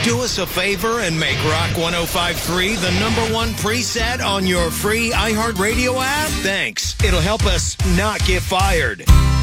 Do us a favor and make Rock 105.3 the #1 preset on your free iHeartRadio app? Thanks. It'll help us not get fired.